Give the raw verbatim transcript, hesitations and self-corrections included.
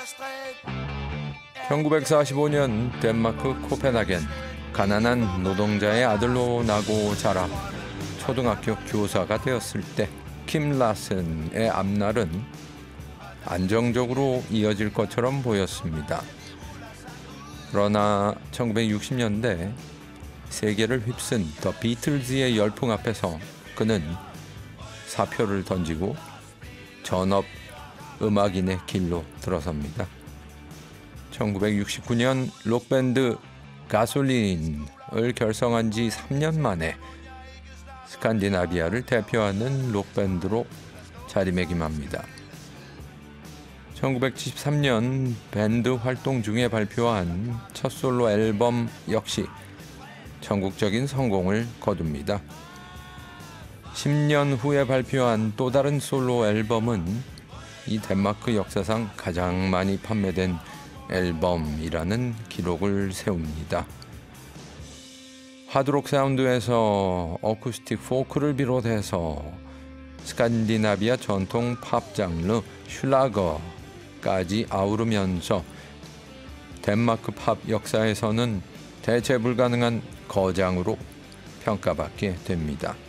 천구백사십오 년 덴마크 코펜하겐. 가난한 노동자의 아들로 나고 자라 초등학교 교사가 되었을 때 킴 라센의 앞날은 안정적으로 이어질 것처럼 보였습니다. 그러나 천구백육십 년대 세계를 휩쓴 더 비틀즈의 열풍 앞에서 그는 사표를 던지고 전업 음악인의 길로 들어섭니다. 천구백육십구 년 록밴드 가솔린을 결성한 지 삼 년 만에 스칸디나비아를 대표하는 록밴드로 자리매김합니다. 천구백칠십삼 년 밴드 활동 중에 발표한 첫 솔로 앨범 역시 전국적인 성공을 거둡니다. 십 년 후에 발표한 또 다른 솔로 앨범은 이 덴마크 역사상 가장 많이 판매된 앨범이라는 기록을 세웁니다. 하드록 사운드에서 어쿠스틱 포크를 비롯해서 스칸디나비아 전통 팝 장르 슐라거까지 아우르면서 덴마크 팝 역사에서는 대체 불가능한 거장으로 평가받게 됩니다.